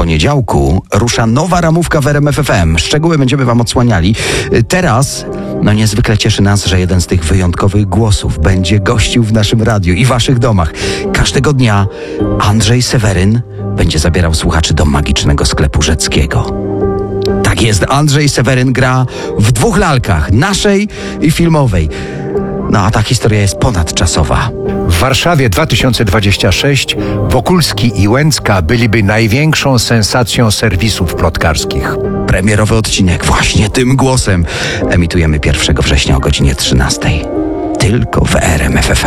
poniedziałku rusza nowa ramówka w RMF FM. Szczegóły będziemy wam odsłaniali. Teraz, niezwykle cieszy nas, że jeden z tych wyjątkowych głosów będzie gościł w naszym radiu i waszych domach. Każdego dnia Andrzej Seweryn będzie zabierał słuchaczy do magicznego sklepu Rzeckiego. Tak jest, Andrzej Seweryn gra w 2 lalkach, naszej i filmowej. A ta historia jest ponadczasowa. W Warszawie 2026 Wokulski i Łęcka byliby największą sensacją serwisów plotkarskich. Premierowy odcinek właśnie tym głosem emitujemy 1 września o godzinie 13. Tylko w RMF FM.